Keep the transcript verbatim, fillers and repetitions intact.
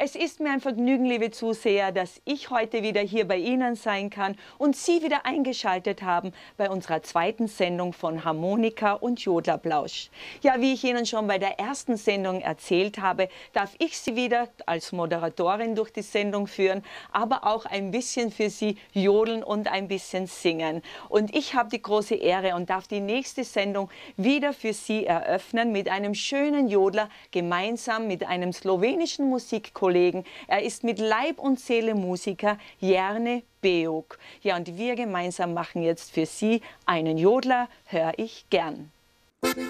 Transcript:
Es ist mir ein Vergnügen, liebe Zuseher, dass ich heute wieder hier bei Ihnen sein kann und Sie wieder eingeschaltet haben bei unserer zweiten Sendung von Harmonika und Jodlerplausch. Ja, wie ich Ihnen schon bei der ersten Sendung erzählt habe, darf ich Sie wieder als Moderatorin durch die Sendung führen, aber auch ein bisschen für Sie jodeln und ein bisschen singen. Und ich habe die große Ehre und darf die nächste Sendung wieder für Sie eröffnen mit einem schönen Jodler, gemeinsam mit einem slowenischen Musikkollegen. Er ist mit Leib und Seele Musiker, Jernej Beuk. Ja, und wir gemeinsam machen jetzt für Sie einen Jodler, höre ich gern.